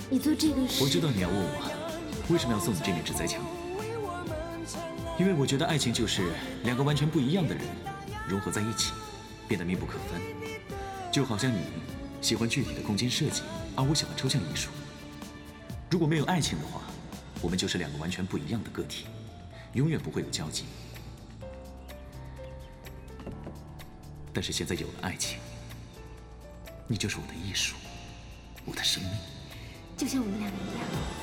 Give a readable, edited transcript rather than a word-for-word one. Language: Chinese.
你做这个事， 我知道你要问我为什么要送你这面纸栽墙，因为我觉得爱情就是两个完全不一样的人融合在一起，变得密不可分。就好像你喜欢具体的空间设计，而我喜欢抽象艺术。如果没有爱情的话，我们就是两个完全不一样的个体，永远不会有交集。但是现在有了爱情，你就是我的艺术，我的生命， 就像我们两个一样。